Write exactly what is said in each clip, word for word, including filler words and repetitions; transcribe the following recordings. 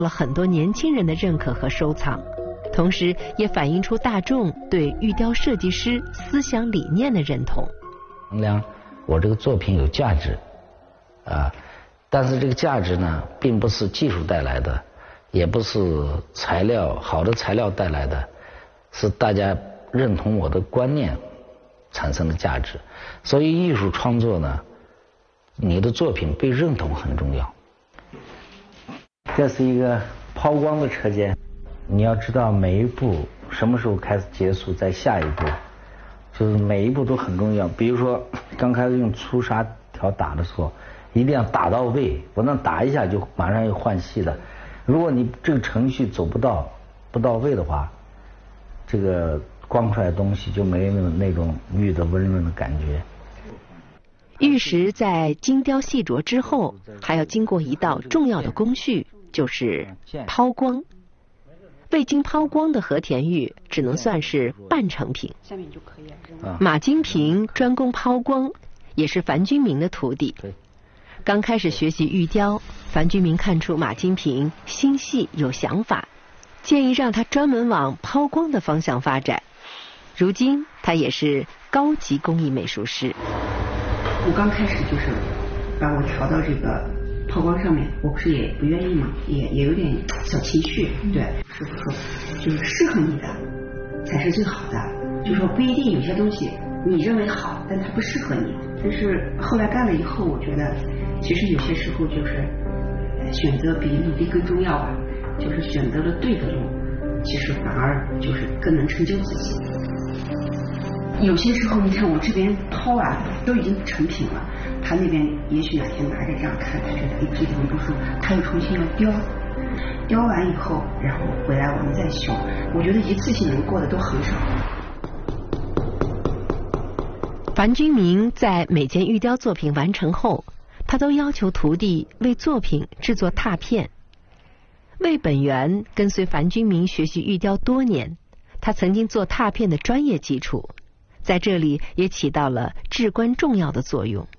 了很多年轻人的认可和收藏，同时也反映出大众对玉雕设计师思想理念的认同。 衡量我这个作品有价值啊，但是这个价值呢，并不是技术带来的，也不是材料好的材料带来的，是大家认同我的观念产生的价值。所以艺术创作呢，你的作品被认同很重要。这是一个抛光的车间，你要知道每一步什么时候开始结束，在下一步，就是每一步都很重要。比如说刚开始用粗砂条打的时候，一定要打到位，不能打一下就马上要换细的。如果你这个程序走不到不到位的话，这个光出来的东西就没有那种玉的温润的感觉。 玉石在精雕细琢之后，还要经过一道重要的工序，就是抛光。未经抛光的和田玉只能算是半成品。下面就可以了。马金平专攻抛光，也是樊君明的徒弟。刚开始学习玉雕，樊君明看出马金平心细有想法，建议让他专门往抛光的方向发展。如今他也是高级工艺美术师。 我刚开始就是把我调到这个抛光上面，我不是也不愿意嘛，也也有点小情绪。对，师傅说就是适合你的才是最好的，就说不一定有些东西你认为好，但它不适合你。但是后来干了以后，我觉得其实有些时候就是选择比努力更重要吧，就是选择了对的路，其实反而就是更能成就自己。有些时候你看我这边抛完都已经成品了，他那边也许哪天拿着这样看，他觉得哎这地方不舒服，他又重新要雕，雕完以后然后回来我们再修。我觉得一次性能过的都很少。 樊君明在每件玉雕作品完成后，他都要求徒弟为作品制作拓片。魏本源跟随樊君明学习玉雕多年，他曾经做拓片的专业基础，在这里也起到了至关重要的作用。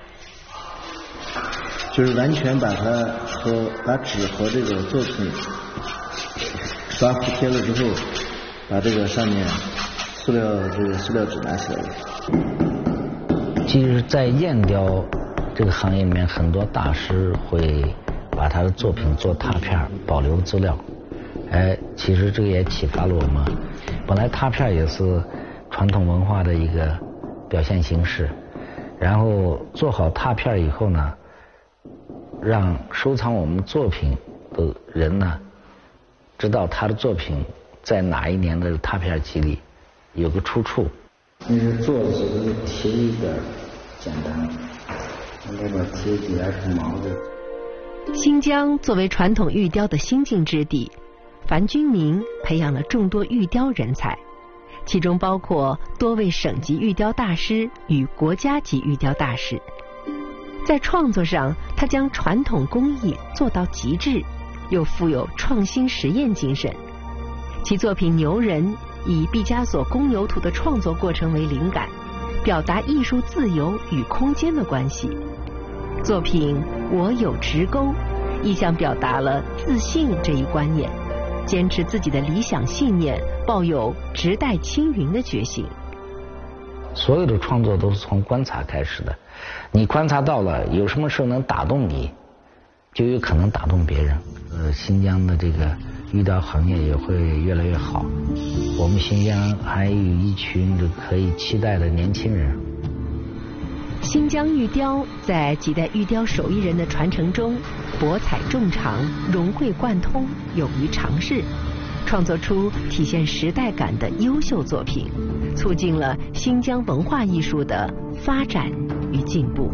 就是完全把它和把纸和这个作品刷服贴了之后，把这个上面塑料这个塑料纸拿起来了。 其实在砚雕这个行业里面，很多大师会把他的作品做拓片保留资料。哎，其实这个也启发了我们。本来拓片也是传统文化的一个表现形式，然后做好拓片以后呢，让收藏我们作品的人呢知道他的作品在哪一年的拓片集里有个出处。 那是做的时候贴一点简单，那边贴几来是毛的。 新疆作为传统玉雕的新晋之地，樊君明培养了众多玉雕人才，其中包括多位省级玉雕大师与国家级玉雕大师。在创作上，他将传统工艺做到极致，又富有创新实验精神。其作品《牛人》以毕加索《公牛图》的创作过程为灵感，表达艺术自由与空间的关系。作品《我有直钩》意象表达了自信这一观念，坚持自己的理想信念，抱有直待青云的决心。 所有的创作都是从观察开始的，你观察到了有什么事能打动你，就有可能打动别人。呃，新疆的这个玉雕行业也会越来越好，我们新疆还有一群这可以期待的年轻人。 新疆玉雕在几代玉雕手艺人的传承中，博采众长，融会贯通，勇于尝试，创作出体现时代感的优秀作品，促进了新疆文化艺术的发展与进步。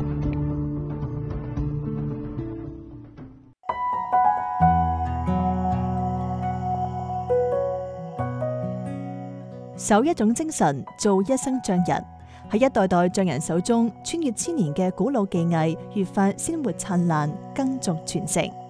守一種精神，做一生匠人。喺一代代匠人手中，穿越千年嘅古老技藝，越發鮮活燦爛，更續傳承。